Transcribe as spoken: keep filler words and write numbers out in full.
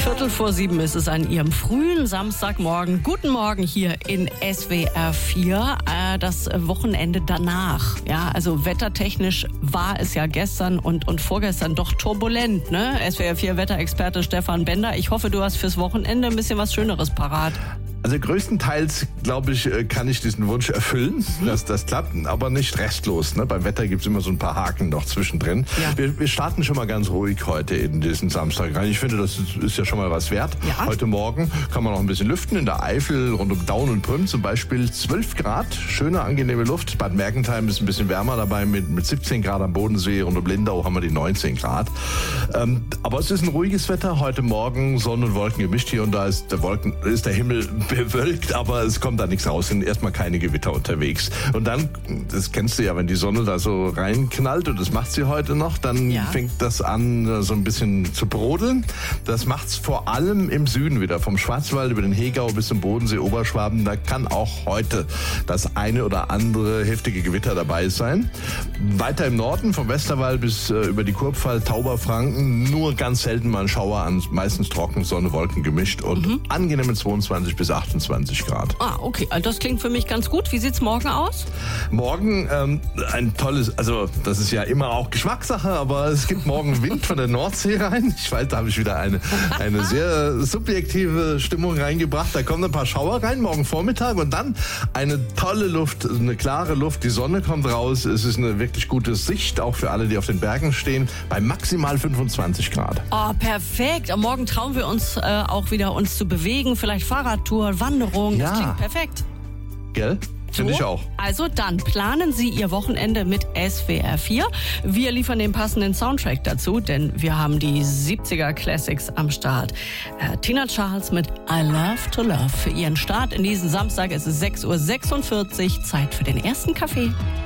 Viertel vor sieben ist es an Ihrem frühen Samstagmorgen. Guten Morgen hier in S W R vier. Äh, das Wochenende danach. Ja, also wettertechnisch war es ja gestern und, und vorgestern doch turbulent. Ne? S W R vier Wetterexperte Stefan Bender. Ich hoffe, du hast fürs Wochenende ein bisschen was Schöneres parat. Also größtenteils, glaube ich, kann ich diesen Wunsch erfüllen, mhm. dass das klappt, aber nicht restlos. Ne? Beim Wetter gibt es immer so ein paar Haken noch zwischendrin. Ja. Wir, wir starten schon mal ganz ruhig heute in diesen Samstag rein. Ich finde, das ist, ist ja schon mal was wert. Ja. Heute Morgen kann man noch ein bisschen lüften. In der Eifel rund um Daun und Prüm zum Beispiel zwölf Grad. Schöne, angenehme Luft. Bad Mergentheim ist ein bisschen wärmer dabei mit, mit siebzehn Grad am Bodensee. Rund um Lindau haben wir die neunzehn Grad. Ähm, aber es ist ein ruhiges Wetter. Heute Morgen Sonne und Wolken gemischt. Hier und da ist der, Wolken, ist der Himmel bewölkt, aber es kommt da nichts raus, sind erstmal keine Gewitter unterwegs. Und dann, das kennst du ja, wenn die Sonne da so reinknallt, und das macht sie heute noch, dann ja. fängt das an, so ein bisschen zu brodeln. Das macht's vor allem im Süden wieder, vom Schwarzwald über den Hegau bis zum Bodensee, Oberschwaben. Da kann auch heute das eine oder andere heftige Gewitter dabei sein. Weiter im Norden, vom Westerwald bis äh, über die Kurpfalz, Tauberfranken, nur ganz selten mal ein Schauer an, meistens trocken, Sonne, Wolken gemischt und mhm. angenehme zweiundzwanzig bis achtundzwanzig Grad. Ah, okay. Das klingt für mich ganz gut. Wie sieht's morgen aus? Morgen ähm, ein tolles, also das ist ja immer auch Geschmackssache, aber es gibt morgen Wind von der Nordsee rein. Ich weiß, da habe ich wieder eine, eine sehr subjektive Stimmung reingebracht. Da kommen ein paar Schauer rein, morgen Vormittag, und dann eine tolle Luft, eine klare Luft. Die Sonne kommt raus. Es ist eine wirklich gute Sicht, auch für alle, die auf den Bergen stehen, bei maximal fünfundzwanzig Grad. Oh, perfekt. Am Morgen trauen wir uns äh, auch wieder, uns zu bewegen. Vielleicht Fahrradtour, Wanderung. Ja. Das klingt perfekt. Gell? Finde so, ich auch. Also dann planen Sie Ihr Wochenende mit S W R vier. Wir liefern den passenden Soundtrack dazu, denn wir haben die siebziger Classics am Start. Äh, Tina Charles mit I Love to Love für Ihren Start in diesen Samstag. Es ist sechs Uhr sechsundvierzig, Zeit für den ersten Kaffee.